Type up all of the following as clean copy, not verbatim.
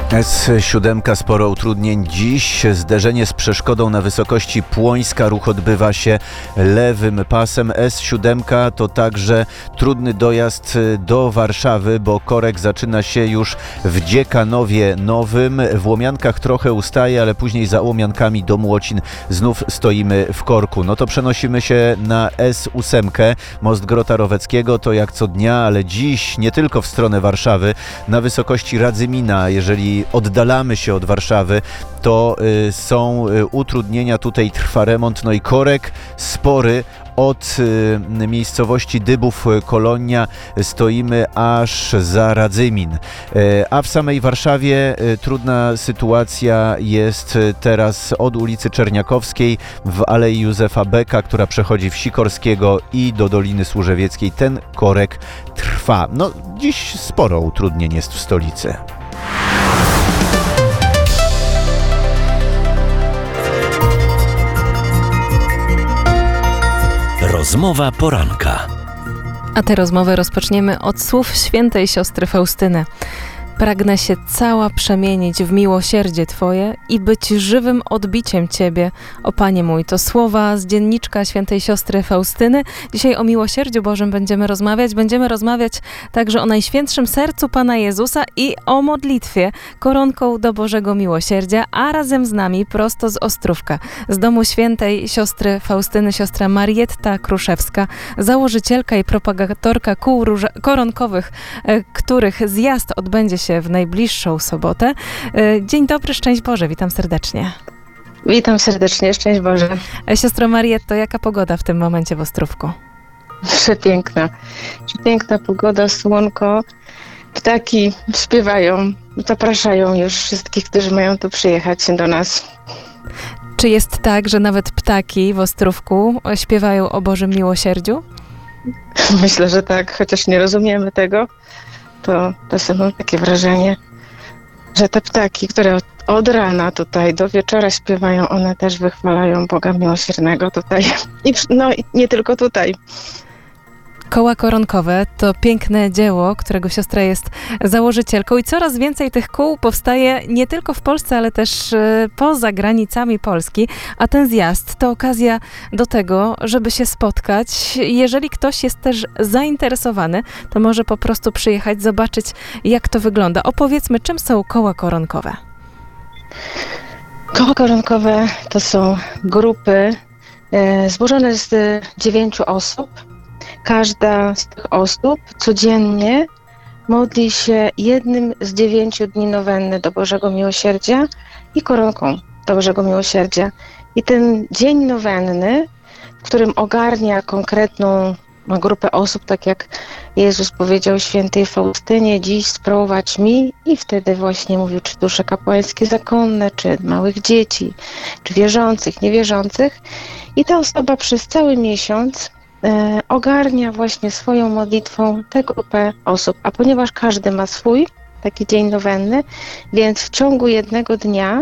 S7 sporo utrudnień dziś. Zderzenie z przeszkodą na wysokości Płońska. Ruch odbywa się lewym pasem. S7 to także trudny dojazd do Warszawy, bo korek zaczyna się już w Dziekanowie Nowym. W Łomiankach trochę ustaje, ale później za Łomiankami do Młocin znów stoimy w korku. No to przenosimy się na S8. Most Grota Roweckiego to jak co dnia, ale dziś nie tylko w stronę Warszawy. Na wysokości Radzymina, jeżeli oddalamy się od Warszawy, to są utrudnienia, tutaj trwa remont, no i korek spory od miejscowości Dybów Kolonia stoimy aż za Radzymin. A w samej Warszawie trudna sytuacja jest teraz od ulicy Czerniakowskiej w Alei Józefa Beka, która przechodzi w Sikorskiego i do Doliny Służewieckiej. Ten korek trwa. No dziś sporo utrudnień jest w stolicy. Rozmowa poranka. A tę rozmowę rozpoczniemy od słów świętej siostry Faustyny. Pragnę się cała przemienić w miłosierdzie Twoje i być żywym odbiciem Ciebie, o Panie mój. To słowa z dzienniczka świętej siostry Faustyny. Dzisiaj o miłosierdziu Bożym będziemy rozmawiać. Będziemy rozmawiać także o Najświętszym Sercu Pana Jezusa i o modlitwie koronką do Bożego Miłosierdzia, a razem z nami prosto z Ostrówka, z domu świętej siostry Faustyny, siostra Marietta Kruszewska, założycielka i propagatorka kół koronkowych, których zjazd odbędzie się w najbliższą sobotę. Dzień dobry, szczęść Boże, witam serdecznie. Witam serdecznie, szczęść Boże. Siostro Marietto, jaka pogoda w tym momencie w Ostrówku? Przepiękna. Przepiękna pogoda, słonko. Ptaki śpiewają, zapraszają już wszystkich, którzy mają tu przyjechać do nas. Czy jest tak, że nawet ptaki w Ostrówku śpiewają o Bożym miłosierdziu? Myślę, że tak, chociaż nie rozumiemy tego. To czasem mam takie wrażenie, że te ptaki, które od rana tutaj do wieczora śpiewają, one też wychwalają Boga Miłosiernego tutaj. I nie tylko tutaj. Koła koronkowe to piękne dzieło, którego siostra jest założycielką i coraz więcej tych kół powstaje nie tylko w Polsce, ale też poza granicami Polski, a ten zjazd to okazja do tego, żeby się spotkać. Jeżeli ktoś jest też zainteresowany, to może po prostu przyjechać, zobaczyć, jak to wygląda. Opowiedzmy, czym są koła koronkowe? Koła koronkowe to są grupy złożone z 9 osób. Każda z tych osób codziennie modli się jednym z 9 dni nowenny do Bożego Miłosierdzia i koronką do Bożego Miłosierdzia. I ten dzień nowenny, w którym ogarnia konkretną grupę osób, tak jak Jezus powiedział świętej Faustynie, dziś sprowadź mi, i wtedy właśnie mówił, czy dusze kapłańskie zakonne, czy małych dzieci, czy wierzących, niewierzących. I ta osoba przez cały miesiąc ogarnia właśnie swoją modlitwą tę grupę osób, a ponieważ każdy ma swój taki dzień nowenny, więc w ciągu jednego dnia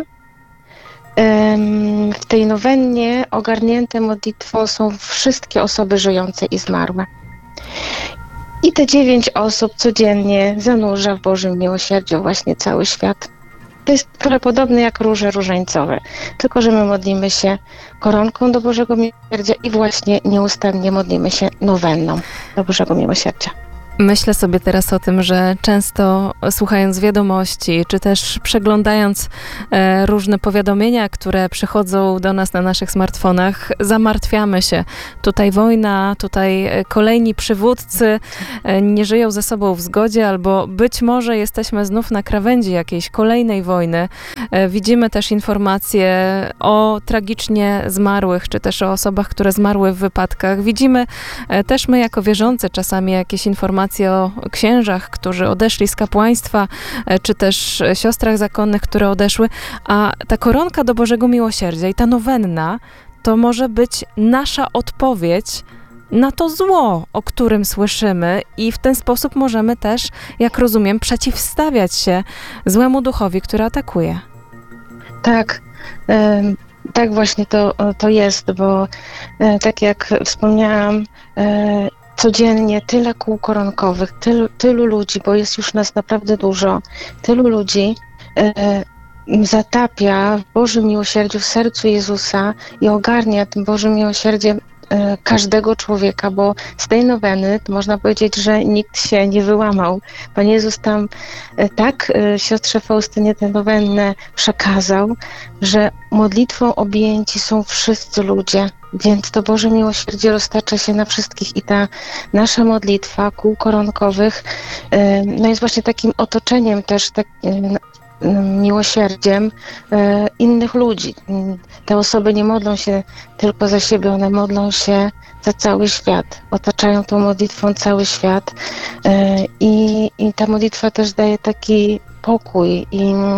w tej nowennie ogarnięte modlitwą są wszystkie osoby żyjące i zmarłe. I te 9 osób codziennie zanurza w Bożym Miłosierdziu właśnie cały świat. To jest trochę podobne jak róże różańcowe, tylko że my modlimy się koronką do Bożego Miłosierdzia i właśnie nieustannie modlimy się nowenną do Bożego Miłosierdzia. Myślę sobie teraz o tym, że często słuchając wiadomości, czy też przeglądając różne powiadomienia, które przychodzą do nas na naszych smartfonach, zamartwiamy się. Tutaj wojna, tutaj kolejni przywódcy nie żyją ze sobą w zgodzie, albo być może jesteśmy znów na krawędzi jakiejś kolejnej wojny. Widzimy też informacje o tragicznie zmarłych, czy też o osobach, które zmarły w wypadkach. Widzimy też my jako wierzący czasami jakieś informacje o księżach, którzy odeszli z kapłaństwa, czy też siostrach zakonnych, które odeszły, a ta koronka do Bożego Miłosierdzia i ta nowenna to może być nasza odpowiedź na to zło, o którym słyszymy, i w ten sposób możemy też, jak rozumiem, przeciwstawiać się złemu duchowi, który atakuje. Tak, tak właśnie to jest, bo tak jak wspomniałam, codziennie tyle kół koronkowych, tylu ludzi, bo jest już nas naprawdę dużo, tylu ludzi zatapia w Bożym miłosierdziu w sercu Jezusa i ogarnia tym Bożym miłosierdziem każdego człowieka, bo z tej noweny to można powiedzieć, że nikt się nie wyłamał. Pan Jezus tam tak siostrze Faustynie tę nowennę przekazał, że modlitwą objęci są wszyscy ludzie, więc to Boże miłosierdzie roztacza się na wszystkich i ta nasza modlitwa kół koronkowych no jest właśnie takim otoczeniem też miłosierdziem innych ludzi. Te osoby nie modlą się tylko za siebie, one modlą się za cały świat. Otaczają tą modlitwą cały świat i ta modlitwa też daje taki pokój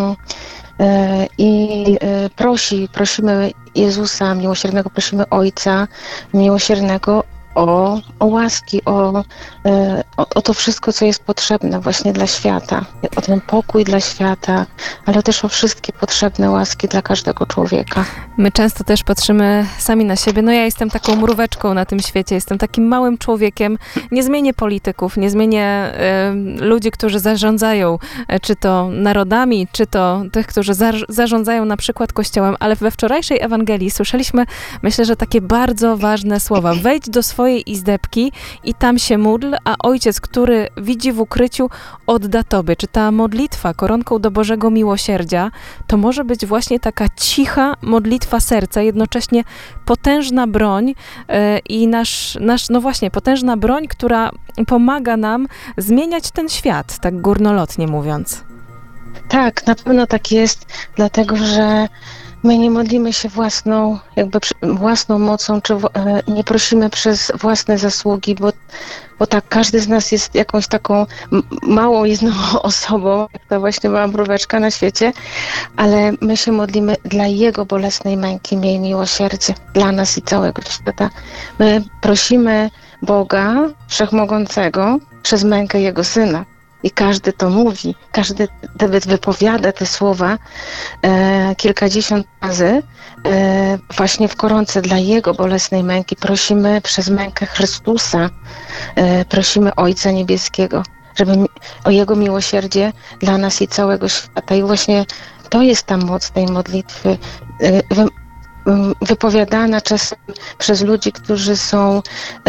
i prosimy Jezusa miłosiernego, prosimy Ojca miłosiernego o łaski, o to wszystko, co jest potrzebne właśnie dla świata, o ten pokój dla świata, ale też o wszystkie potrzebne łaski dla każdego człowieka. My często też patrzymy sami na siebie. No ja jestem taką mróweczką na tym świecie, jestem takim małym człowiekiem. Nie zmienię polityków, nie zmienię ludzi, którzy zarządzają, czy to narodami, czy to tych, którzy zarządzają na przykład Kościołem, ale we wczorajszej Ewangelii słyszeliśmy, myślę, że takie bardzo ważne słowa. Wejdź do swojej izdebki i tam się módl, a Ojciec, który widzi w ukryciu, odda tobie. Czy ta modlitwa koronką do Bożego miłosierdzia to może być właśnie taka cicha modlitwa serca, jednocześnie potężna broń i no właśnie, potężna broń, która pomaga nam zmieniać ten świat, tak górnolotnie mówiąc. Tak, na pewno tak jest, dlatego że my nie modlimy się własną mocą, czy nie prosimy przez własne zasługi, bo tak każdy z nas jest jakąś taką małą, jedną osobą, jak ta właśnie mała mróweczka na świecie, ale my się modlimy dla Jego bolesnej męki, miej miłosierdzie dla nas i całego świata. My prosimy Boga Wszechmogącego przez mękę Jego Syna. I każdy to mówi, każdy wypowiada te słowa kilkadziesiąt razy właśnie w koronce dla Jego bolesnej męki. Prosimy przez mękę Chrystusa, prosimy Ojca Niebieskiego, żeby o Jego miłosierdzie dla nas i całego świata. I właśnie to jest ta moc tej modlitwy, wypowiadana czasem przez ludzi, którzy są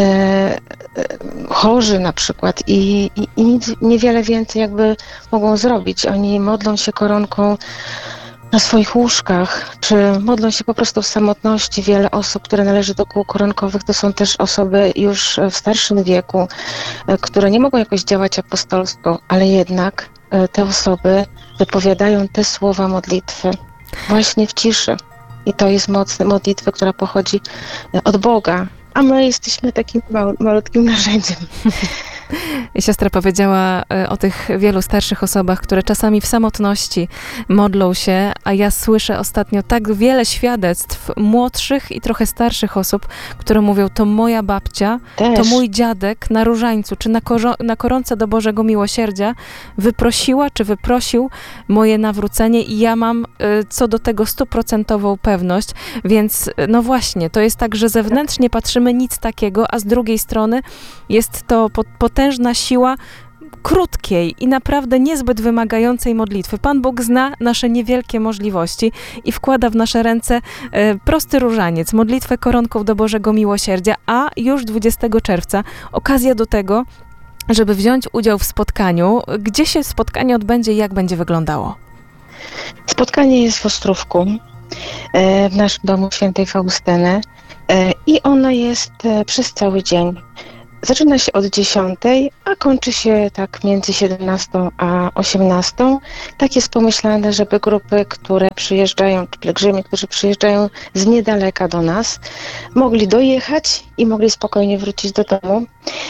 chorzy na przykład i nic, niewiele więcej jakby mogą zrobić. Oni modlą się koronką na swoich łóżkach, czy modlą się po prostu w samotności. Wiele osób, które należy do kół koronkowych, to są też osoby już w starszym wieku, które nie mogą jakoś działać apostolsko, ale jednak te osoby wypowiadają te słowa modlitwy właśnie w ciszy. I to jest moc modlitwy, która pochodzi od Boga, a my jesteśmy takim malutkim narzędziem. Siostra powiedziała o tych wielu starszych osobach, które czasami w samotności modlą się, a ja słyszę ostatnio tak wiele świadectw młodszych i trochę starszych osób, które mówią, to moja babcia, Też. to mój dziadek na różańcu, czy na koronce do Bożego Miłosierdzia wyprosiła, czy wyprosił moje nawrócenie i ja mam co do tego 100% pewność, więc no właśnie, to jest tak, że zewnętrznie patrzymy nic takiego, a z drugiej strony jest to potężna siła krótkiej i naprawdę niezbyt wymagającej modlitwy. Pan Bóg zna nasze niewielkie możliwości i wkłada w nasze ręce prosty różaniec, modlitwę koronką do Bożego Miłosierdzia, a już 20 czerwca okazja do tego, żeby wziąć udział w spotkaniu. Gdzie się spotkanie odbędzie i jak będzie wyglądało? Spotkanie jest w Ostrówku, w naszym domu świętej Faustyny i ono jest przez cały dzień. Zaczyna się od 10, a kończy się tak między 17 a 18. Tak jest pomyślane, żeby grupy, które przyjeżdżają, czy pielgrzymi, którzy przyjeżdżają z niedaleka do nas, mogli dojechać i mogli spokojnie wrócić do domu,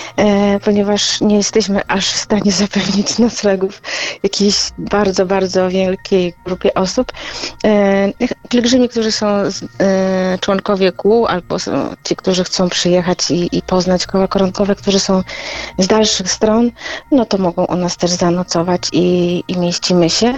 ponieważ nie jesteśmy aż w stanie zapewnić noclegów jakiejś bardzo, bardzo wielkiej grupie osób. Pielgrzymi, którzy są członkowie kół, albo są ci, którzy chcą przyjechać i poznać koła koronkowe, którzy są z dalszych stron, no to mogą u nas też zanocować i mieścimy się.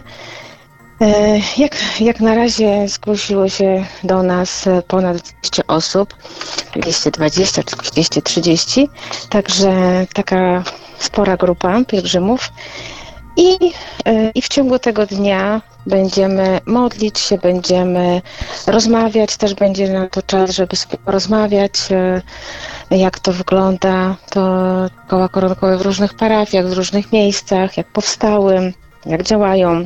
Jak na razie zgłosiło się do nas ponad 200 osób, 220 czy 230, także taka spora grupa pielgrzymów. I w ciągu tego dnia będziemy modlić się, będziemy rozmawiać, też będzie na to czas, żeby sobie porozmawiać, jak to wygląda, to koła koronkowe w różnych parafiach, w różnych miejscach, jak powstały, jak działają.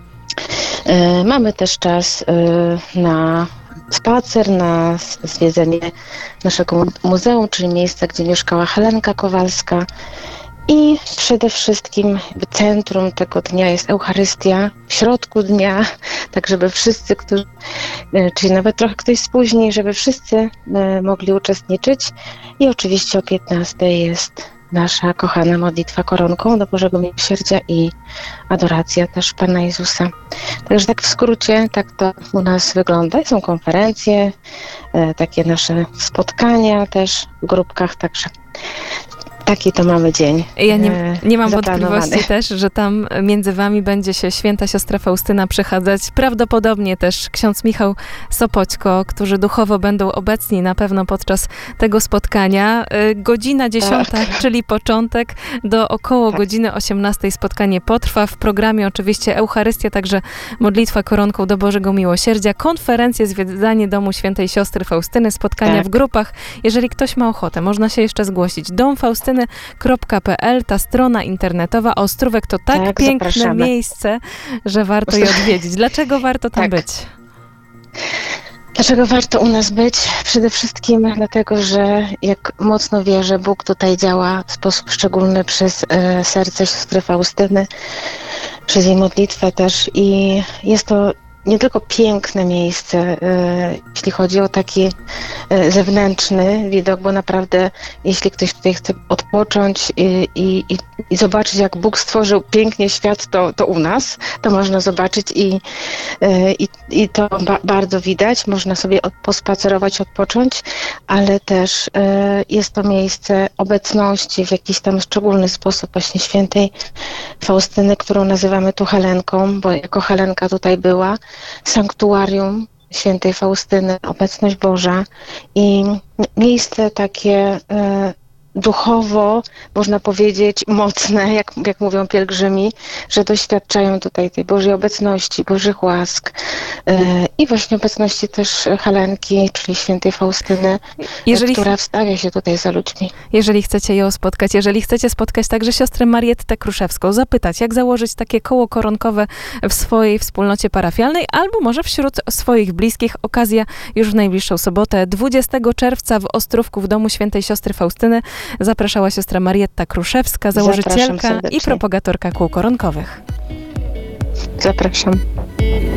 Mamy też czas na spacer, na zwiedzenie naszego muzeum, czyli miejsca, gdzie mieszkała Helenka Kowalska. I przede wszystkim centrum tego dnia jest Eucharystia, w środku dnia, tak żeby wszyscy, czyli nawet trochę ktoś spóźni, żeby wszyscy mogli uczestniczyć. I oczywiście o 15:00 jest nasza kochana modlitwa koronką do Bożego Miłosierdzia i adoracja też Pana Jezusa. Także tak w skrócie, tak to u nas wygląda. Są konferencje, takie nasze spotkania też w grupkach, także taki to mamy dzień. Ja nie mam zaplanowany. wątpliwości też, że tam między wami będzie się święta siostra Faustyna przechadzać. Prawdopodobnie też ksiądz Michał Sopoćko, którzy duchowo będą obecni na pewno podczas tego spotkania. Godzina 10, czyli początek, do około godziny 18:00 spotkanie potrwa. W programie oczywiście Eucharystia, także modlitwa koronką do Bożego Miłosierdzia, konferencje, zwiedzanie domu świętej siostry Faustyny, spotkania w grupach. Jeżeli ktoś ma ochotę, można się jeszcze zgłosić. domfaustyny.pl, ta strona internetowa. Ostrówek to tak piękne zapraszamy. miejsce, że warto je odwiedzić. Dlaczego warto tam być? Dlaczego warto u nas być? Przede wszystkim dlatego, że jak mocno wierzę, Bóg tutaj działa w sposób szczególny przez serce siostry Faustyny, przez jej modlitwę też i jest to nie tylko piękne miejsce, jeśli chodzi o taki zewnętrzny widok, bo naprawdę jeśli ktoś tutaj chce odpocząć i zobaczyć, jak Bóg stworzył pięknie świat, to u nas to można zobaczyć i to bardzo widać. Można sobie pospacerować, odpocząć, ale też jest to miejsce obecności w jakiś tam szczególny sposób właśnie świętej Faustyny, którą nazywamy tu Helenką, bo jako Helenka tutaj była. Sanktuarium świętej Faustyny, obecność Boża i miejsce takie duchowo, można powiedzieć, mocne, jak mówią pielgrzymi, że doświadczają tutaj tej Bożej obecności, Bożych łask i właśnie obecności też Helenki, czyli świętej Faustyny, która wstawia się tutaj za ludźmi. Jeżeli chcecie ją spotkać, jeżeli chcecie spotkać także siostrę Mariettę Kruszewską, zapytać, jak założyć takie koło koronkowe w swojej wspólnocie parafialnej, albo może wśród swoich bliskich, okazja już w najbliższą sobotę, 20 czerwca w Ostrówku w domu świętej siostry Faustyny. Zapraszała siostra Marietta Kruszewska, założycielka i propagatorka kół koronkowych. Zapraszam.